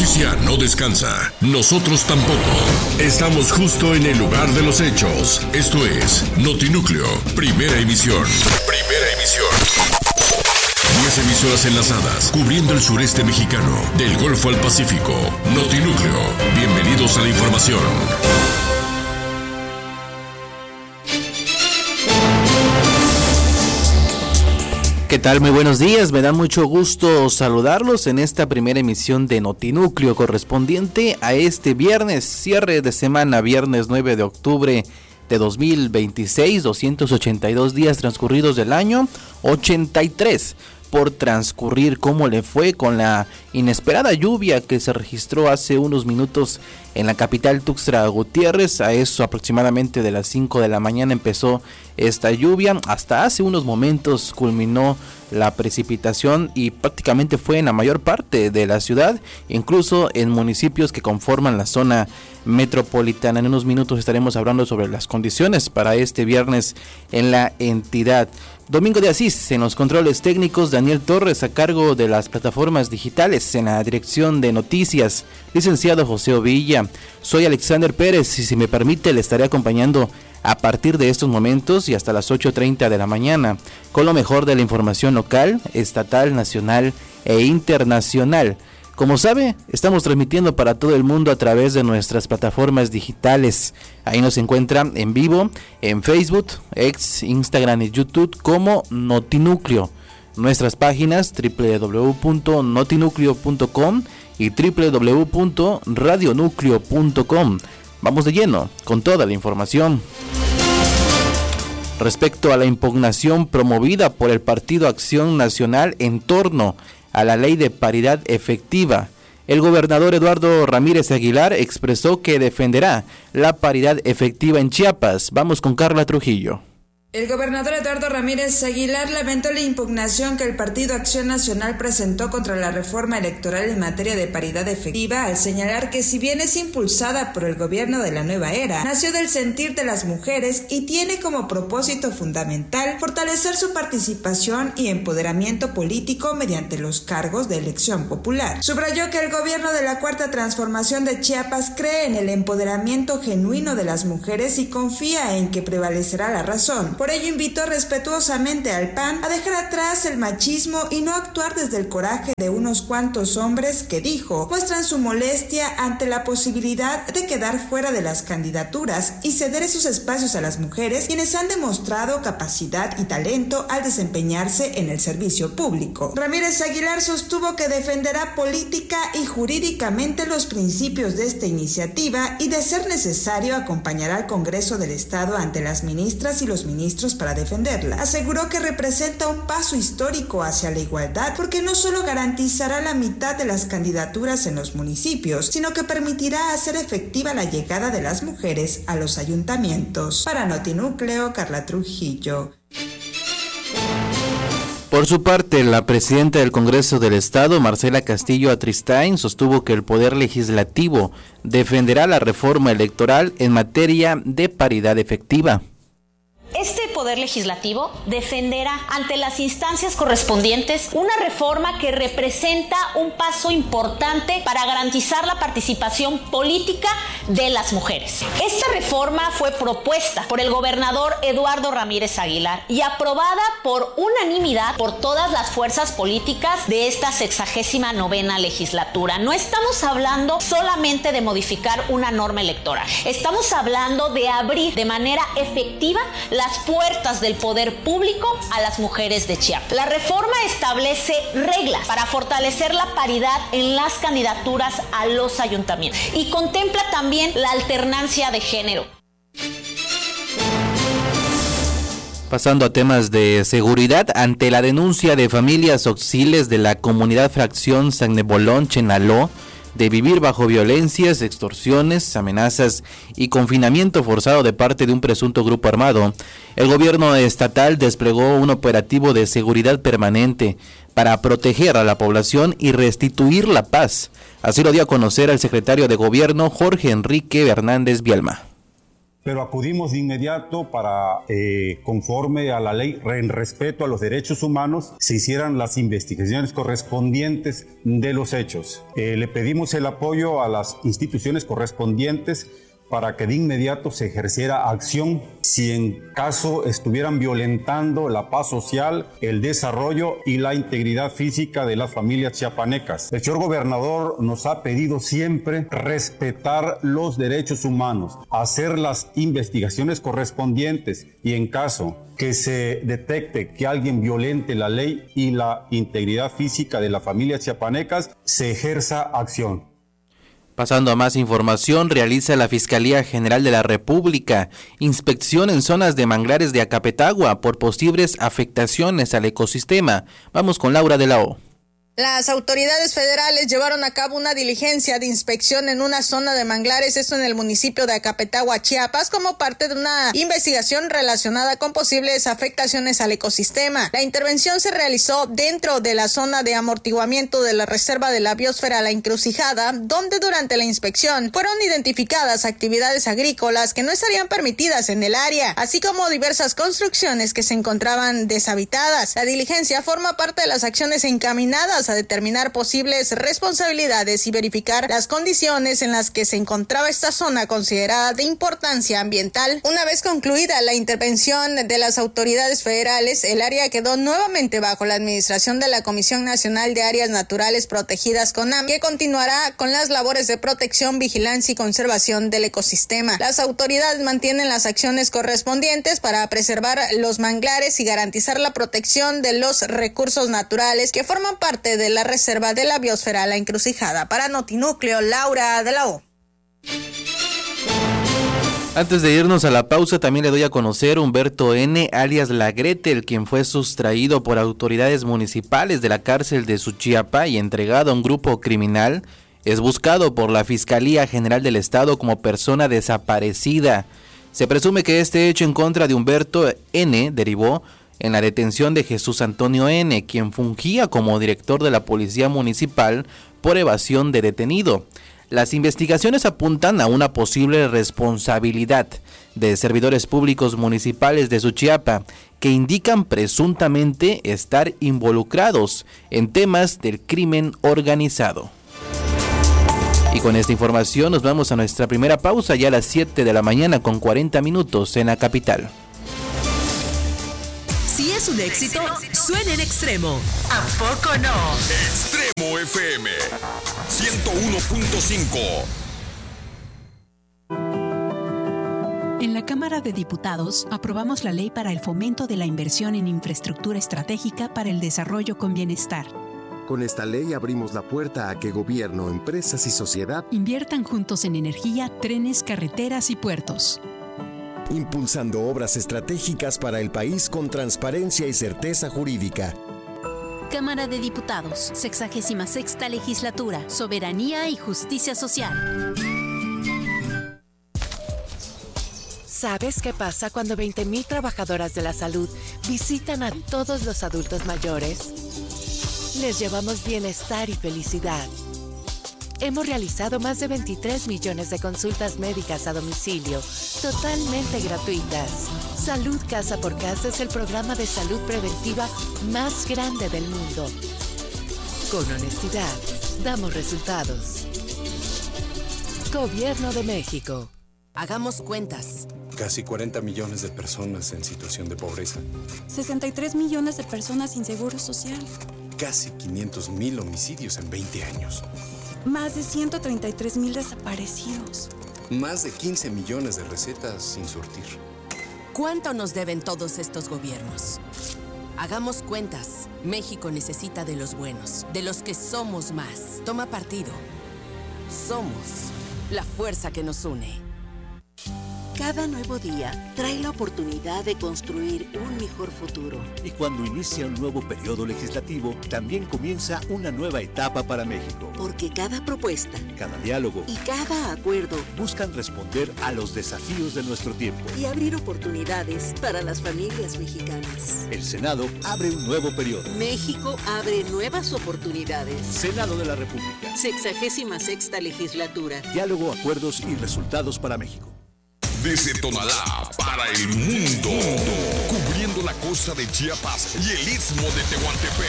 noticia no descansa. Nosotros tampoco. Estamos justo en el lugar de los hechos. Esto es Notinúcleo, primera emisión. Primera emisión. 10 emisoras enlazadas, cubriendo el sureste mexicano, del Golfo al Pacífico. Notinúcleo, bienvenidos a la información. ¿Qué tal? Muy buenos días, me da mucho gusto saludarlos en esta primera emisión de Notinúcleo correspondiente a este viernes, cierre de semana, viernes 9 de octubre de 2026, 282 días transcurridos del año, 83 por transcurrir. ¿Cómo le fue con la inesperada lluvia que se registró hace unos minutos en la capital Tuxtla Gutiérrez? A eso aproximadamente de las 5 de la mañana empezó esta lluvia, hasta hace unos momentos culminó la precipitación y prácticamente fue en la mayor parte de la ciudad, incluso en municipios que conforman la zona metropolitana. En unos minutos estaremos hablando sobre las condiciones para este viernes en la entidad. Domingo de Asís en los controles técnicos, Daniel Torres a cargo de las plataformas digitales, en la dirección de noticias, licenciado José Ovilla. Soy Alexander Pérez y si me permite le estaré acompañando a partir de estos momentos y hasta las 8:30 de la mañana con lo mejor de la información local, estatal, nacional e internacional. Como sabe, estamos transmitiendo para todo el mundo a través de nuestras plataformas digitales. Ahí nos encuentra en vivo en Facebook, X, Instagram y YouTube como Notinúcleo. Nuestras páginas www.notinucleo.com y www.radionucleo.com. Vamos de lleno con toda la información. Respecto a la impugnación promovida por el Partido Acción Nacional en torno a la ley de paridad efectiva, el gobernador Eduardo Ramírez Aguilar expresó que defenderá la paridad efectiva en Chiapas. Vamos con Carla Trujillo. El gobernador Eduardo Ramírez Aguilar lamentó la impugnación que el Partido Acción Nacional presentó contra la reforma electoral en materia de paridad efectiva, al señalar que si bien es impulsada por el gobierno de la nueva era, nació del sentir de las mujeres y tiene como propósito fundamental fortalecer su participación y empoderamiento político mediante los cargos de elección popular. Subrayó que el gobierno de la Cuarta Transformación de Chiapas cree en el empoderamiento genuino de las mujeres y confía en que prevalecerá la razón. Por ello invitó respetuosamente al PAN a dejar atrás el machismo y no actuar desde el coraje de unos cuantos hombres que, dijo, muestran su molestia ante la posibilidad de quedar fuera de las candidaturas y ceder esos espacios a las mujeres, quienes han demostrado capacidad y talento al desempeñarse en el servicio público. Ramírez Aguilar sostuvo que defenderá política y jurídicamente los principios de esta iniciativa y, de ser necesario, acompañará al Congreso del Estado ante las ministras y los ministros para defenderla. Aseguró que representa un paso histórico hacia la igualdad porque no solo garantizará la mitad de las candidaturas en los municipios, sino que permitirá hacer efectiva la llegada de las mujeres a los ayuntamientos. Para Notinúcleo, Carla Trujillo. Por su parte, la presidenta del Congreso del Estado, Marcela Castillo Atristain, sostuvo que el Poder Legislativo defenderá la reforma electoral en materia de paridad efectiva. Este Poder Legislativo defenderá ante las instancias correspondientes una reforma que representa un paso importante para garantizar la participación política de las mujeres. Esta reforma fue propuesta por el gobernador Eduardo Ramírez Aguilar y aprobada por unanimidad por todas las fuerzas políticas de esta 69ª legislatura. No estamos hablando solamente de modificar una norma electoral, estamos hablando de abrir de manera efectiva las puertas del poder público a las mujeres de Chiapas. La reforma establece reglas para fortalecer la paridad en las candidaturas a los ayuntamientos y contempla también la alternancia de género. Pasando a temas de seguridad, ante la denuncia de familias auxiles de la comunidad fracción San Nebolón, Chenaló, de vivir bajo violencias, extorsiones, amenazas y confinamiento forzado de parte de un presunto grupo armado, el gobierno estatal desplegó un operativo de seguridad permanente para proteger a la población y restituir la paz. Así lo dio a conocer el secretario de Gobierno, Jorge Enrique Hernández Vielma. pero acudimos de inmediato para, conforme a la ley, en respeto a los derechos humanos, se hicieran las investigaciones correspondientes de los hechos. Le pedimos el apoyo a las instituciones correspondientes para que de inmediato se ejerciera acción si en caso estuvieran violentando la paz social, el desarrollo y la integridad física de las familias chiapanecas. El señor gobernador nos ha pedido siempre respetar los derechos humanos, hacer las investigaciones correspondientes y en caso que se detecte que alguien violente la ley y la integridad física de las familias chiapanecas, se ejerza acción. Pasando a más información, realiza la Fiscalía General de la República inspección en zonas de manglares de Acapetagua por posibles afectaciones al ecosistema. Vamos con Laura de la O. Las autoridades federales llevaron a cabo una diligencia de inspección en una zona de manglares, esto en el municipio de Acapetagua, Chiapas, como parte de una investigación relacionada con posibles afectaciones al ecosistema. La intervención se realizó dentro de la zona de amortiguamiento de la Reserva de la Biosfera La Encrucijada, donde durante la inspección fueron identificadas actividades agrícolas que no estarían permitidas en el área, así como diversas construcciones que se encontraban deshabitadas. La diligencia forma parte de las acciones encaminadas a determinar posibles responsabilidades y verificar las condiciones en las que se encontraba esta zona considerada de importancia ambiental. Una vez concluida la intervención de las autoridades federales, el área quedó nuevamente bajo la administración de la Comisión Nacional de Áreas Naturales Protegidas CONAM, que continuará con las labores de protección, vigilancia y conservación del ecosistema. Las autoridades mantienen las acciones correspondientes para preservar los manglares y garantizar la protección de los recursos naturales que forman parte de la Reserva de la Biosfera La Encrucijada. Para Notinúcleo, Laura de la O. Antes de irnos a la pausa, también le doy a conocer Humberto N., alias La Gretel, quien fue sustraído por autoridades municipales de la cárcel de Suchiapa y entregado a un grupo criminal, es buscado por la Fiscalía General del Estado como persona desaparecida. Se presume que este hecho en contra de Humberto N. derivó en la detención de Jesús Antonio N., quien fungía como director de la Policía Municipal por evasión de detenido. Las investigaciones apuntan a una posible responsabilidad de servidores públicos municipales de Suchiapa que indican presuntamente estar involucrados en temas del crimen organizado. Y con esta información nos vamos a nuestra primera pausa ya a las 7 de la mañana con 40 minutos en la capital. Si es un éxito, suena en Extremo. ¿A poco no? Extremo FM 101.5. En la Cámara de Diputados aprobamos la ley para el fomento de la inversión en infraestructura estratégica para el desarrollo con bienestar. Con esta ley abrimos la puerta a que gobierno, empresas y sociedad inviertan juntos en energía, trenes, carreteras y puertos, impulsando obras estratégicas para el país con transparencia y certeza jurídica. Cámara de Diputados, 66ª Legislatura, Soberanía y Justicia Social. ¿Sabes qué pasa cuando 20,000 trabajadoras de la salud visitan a todos los adultos mayores? Les llevamos bienestar y felicidad. Hemos realizado más de 23 millones de consultas médicas a domicilio, totalmente gratuitas. Salud Casa por Casa es el programa de salud preventiva más grande del mundo. Con honestidad, damos resultados. Gobierno de México. Hagamos cuentas. Casi 40 millones de personas en situación de pobreza. 63 millones de personas sin seguro social. Casi 500,000 homicidios en 20 años. Más de 133,000 desaparecidos. Más de 15 millones de recetas sin surtir. ¿Cuánto nos deben todos estos gobiernos? Hagamos cuentas. México necesita de los buenos, de los que somos más. Toma partido. Somos la fuerza que nos une. Cada nuevo día trae la oportunidad de construir un mejor futuro. Y cuando inicia un nuevo periodo legislativo, también comienza una nueva etapa para México. Porque cada propuesta, cada diálogo y cada acuerdo buscan responder a los desafíos de nuestro tiempo y abrir oportunidades para las familias mexicanas. El Senado abre un nuevo periodo. México abre nuevas oportunidades. Senado de la República. 66ª Legislatura. Diálogo, acuerdos y resultados para México. desde Tonalá para el mundo, cubriendo la costa de Chiapas y el istmo de Tehuantepec.